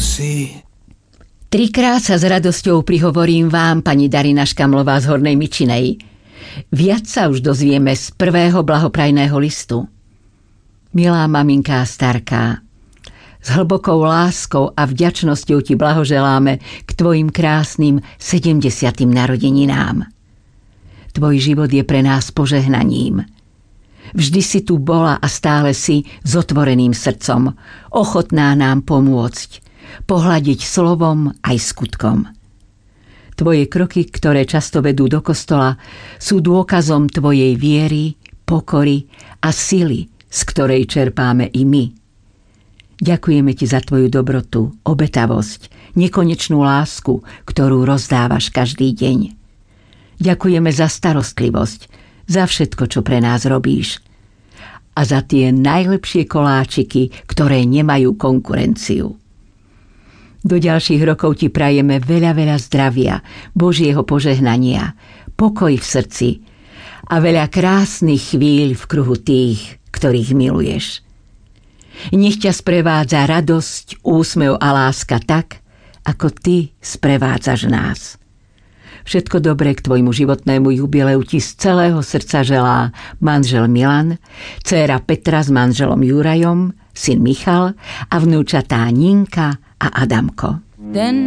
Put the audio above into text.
si. Trikrát sa s radosťou prihovorím vám, pani Darina Škamlová z Hornej Mičinej. Viac sa už dozvieme z prvého blahoprajného listu. Milá maminka a starká, s hlbokou láskou a vďačnosťou ti blahoželáme k tvojim krásnym 70. narodeninám. Tvoj život je pre nás požehnaním. Vždy si tu bola a stále si s otvoreným srdcom, ochotná nám pomôcť, pohľadiť slovom aj skutkom. Tvoje kroky, ktoré často vedú do kostola, sú dôkazom tvojej viery, pokory a sily, z ktorej čerpáme i my. Ďakujeme ti za tvoju dobrotu, obetavosť, nekonečnú lásku, ktorú rozdávaš každý deň. Ďakujeme za starostlivosť, za všetko, čo pre nás robíš. A za tie najlepšie koláčiky, ktoré nemajú konkurenciu. Do ďalších rokov ti prajeme veľa zdravia, Božieho požehnania, pokoj v srdci a veľa krásnych chvíľ v kruhu tých, ktorých miluješ. Nech ťa sprevádza radosť, úsmev a láska tak, ako ty sprevádzaš nás. Všetko dobré k tvojmu životnému jubileu ti z celého srdca želá manžel Milan, dcéra Petra s manželom Jurajom, syn Michal a vnúčatá Ninka a Adamko.